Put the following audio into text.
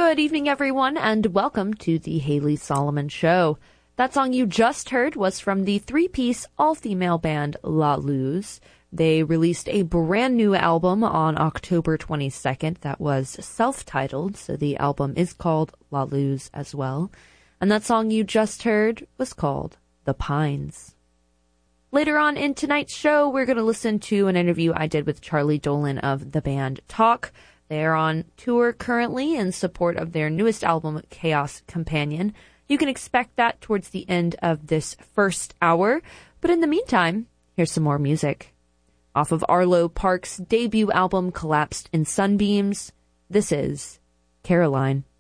Good evening, everyone, and welcome to the Haley Solomon Show. That song you just heard was from the three-piece all-female band La Luz. They released a brand new album on October 22nd that was self-titled, so the album is called La Luz as well. And that song you just heard was called The Pines. Later on in tonight's show, we're going to listen to an interview I did with Charlie Dolan of the band Talk. They are on tour currently in support of their newest album, Chaos Companion. You can expect that towards the end of this first hour. But in the meantime, here's some more music. Off of Arlo Parks' debut album, Collapsed in Sunbeams, this is Caroline.